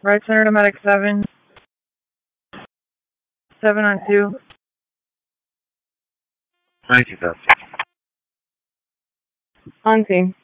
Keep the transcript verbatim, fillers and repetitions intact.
Right center to medic seven. seven on two. Thank you, Doctor. On scene.